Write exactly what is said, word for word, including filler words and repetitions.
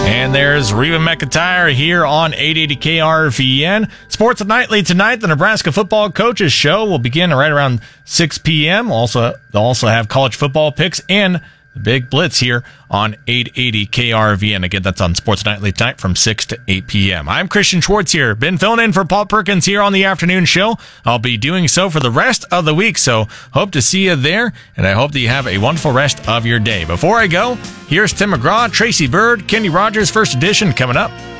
And there's Reba McEntire here on eight eighty K R V N. Sports Nightly tonight, the Nebraska Football Coaches Show will begin right around six p.m. Also, they'll also have college football picks and the Big Blitz here on eight eighty K R V N. Again, that's on Sports Nightly tonight from six to eight p.m. I'm Christian Schwartz here. Been filling in for Paul Perkins here on the afternoon show. I'll be doing so for the rest of the week, so hope to see you there, and I hope that you have a wonderful rest of your day. Before I go, here's Tim McGraw, Tracy Bird, Kenny Rogers, First Edition coming up